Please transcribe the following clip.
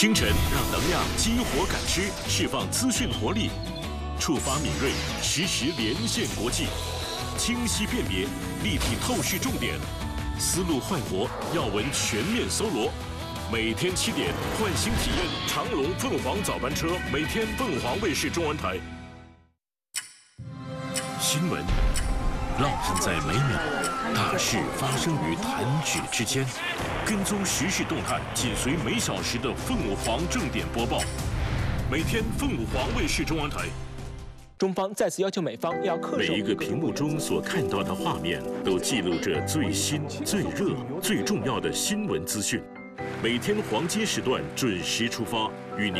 清晨让能量激活感知，释放资讯活力，触发敏锐，实时连线国际，清晰辨别，立体透视重点，思路焕活，要闻全面搜罗。每天7点，唤醒体验长隆凤凰早班车，每天凤凰卫视中文台。新闻烙印在每秒，大事发生于弹指之间。跟踪时事动态，紧随每小时的凤凰正点播报。每天凤凰卫视中文台。 中方再次要求美方要恪守。 每一个屏幕中所看到的画面，都记录着最新、最热、最重要的新闻资讯。每天黄金时段准时出发，